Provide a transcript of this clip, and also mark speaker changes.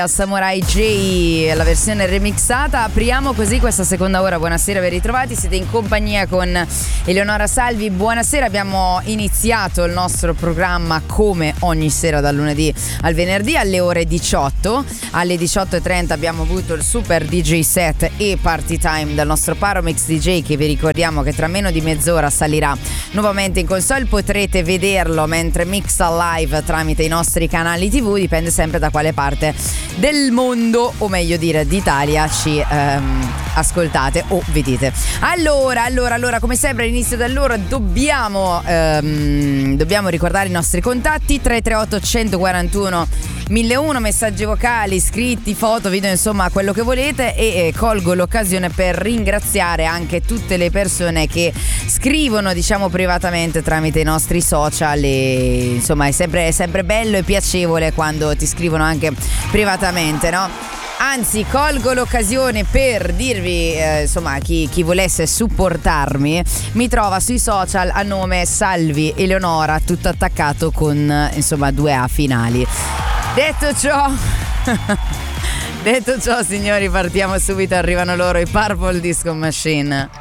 Speaker 1: Samurai J, la versione remixata. Apriamo così questa seconda ora. Buonasera, ben ritrovati. Siete in compagnia con Eleonora Salvi. Buonasera, abbiamo iniziato il nostro programma come ogni sera dal lunedì al venerdì alle ore 18. Alle 18:30 abbiamo avuto il super DJ set e party time dal nostro Paromix DJ, che vi ricordiamo che tra meno di mezz'ora salirà nuovamente in console. Potrete vederlo mentre mixa live tramite i nostri canali TV, dipende sempre da quale parte del mondo, o meglio dire d'Italia, ci ascoltate o vedete. Allora, come sempre all'inizio dell'ora dobbiamo ricordare i nostri contatti: 338 141 1001, messaggi vocali, scritti, foto, video, insomma quello che volete. E colgo l'occasione per ringraziare anche tutte le persone che scrivono, diciamo, privatamente tramite i nostri social, e insomma è sempre bello e piacevole quando ti scrivono anche privatamente, no? Anzi, colgo l'occasione per dirvi, insomma, chi volesse supportarmi mi trova sui social a nome Salvi Eleonora, tutto attaccato con, insomma, 2 A finali. Detto ciò, signori, partiamo subito. Arrivano loro, i Purple Disco Machine.